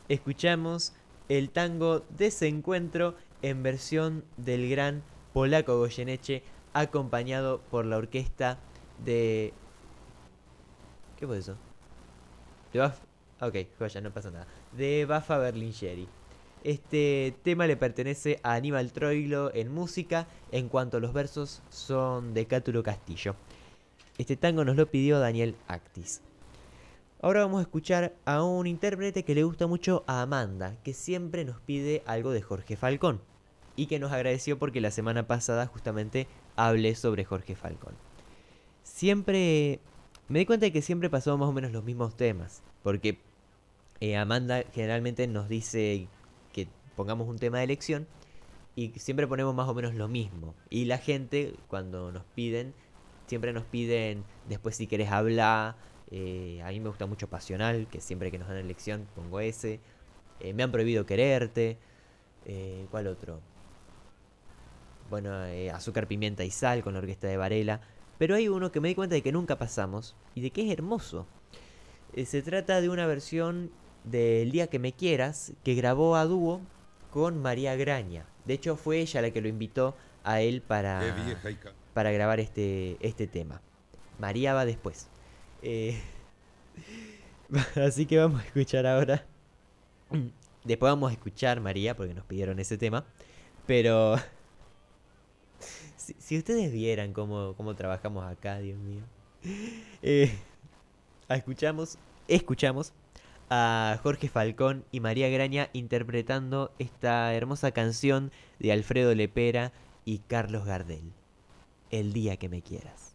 escuchamos el tango Desencuentro en versión del gran Polaco Goyeneche, acompañado por la orquesta de... ¿Qué fue eso? De Baf... Ok, joya, no pasa nada. De Bafa Berlingeri. Este tema le pertenece a Aníbal Troilo en música, en cuanto a los versos son de Cátulo Castillo. Este tango nos lo pidió Daniel Actis. Ahora vamos a escuchar a un intérprete que le gusta mucho a Amanda, que siempre nos pide algo de Jorge Falcón. Y que nos agradeció porque la semana pasada justamente hablé sobre Jorge Falcón. Siempre... Me di cuenta de que siempre pasamos más o menos los mismos temas. Porque Amanda generalmente nos dice que pongamos un tema de elección y siempre ponemos más o menos lo mismo. Y la gente, cuando nos piden, siempre nos piden después si querés hablar. A mí me gusta mucho Pasional, que siempre que nos dan elección pongo ese. Me han prohibido quererte. ¿Cuál otro? Bueno, Azúcar, Pimienta y Sal con la orquesta de Varela. Pero hay uno que me di cuenta de que nunca pasamos y de que es hermoso. Se trata de una versión del Día que me quieras que grabó a dúo con María Graña. De hecho, fue ella la que lo invitó a él para grabar este tema. María va después. Eh, así que vamos a escuchar ahora. Después vamos a escuchar María porque nos pidieron ese tema. Pero si ustedes vieran cómo trabajamos acá, Dios mío. Eh, escuchamos a Jorge Falcón y María Graña interpretando esta hermosa canción de Alfredo Lepera y Carlos Gardel. El día que me quieras.